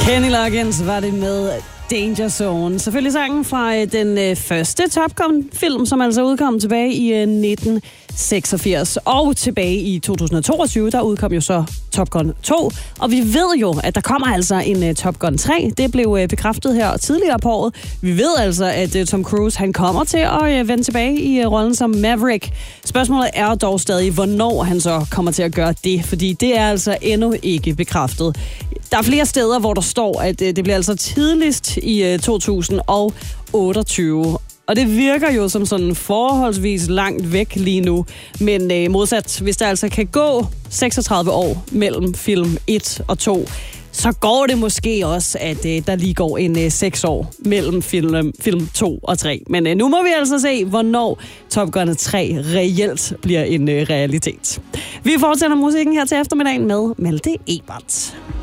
Kenny Loggins var det med Danger Zone. Selvfølgelig sangen fra den første Top Gun-film, som altså udkom tilbage i 1986. Og tilbage i 2022, der udkom jo så Top Gun 2. Og vi ved jo, at der kommer altså en Top Gun 3. Det blev bekræftet her tidligere på året. Vi ved altså, at Tom Cruise han kommer til at vende tilbage i rollen som Maverick. Spørgsmålet er dog stadig, hvornår han så kommer til at gøre det. Fordi det er altså endnu ikke bekræftet. Der er flere steder, hvor der står, at det bliver altså tidligst i 2028. Og det virker jo som sådan forholdsvis langt væk lige nu. Men modsat, hvis der altså kan gå 36 år mellem film 1 og 2, så går det måske også, at der lige går en 6 år mellem film 2 og 3. Men nu må vi altså se, hvornår Top Gun 3 reelt bliver en realitet. Vi fortsætter musikken her til eftermiddagen med Malte Ebert.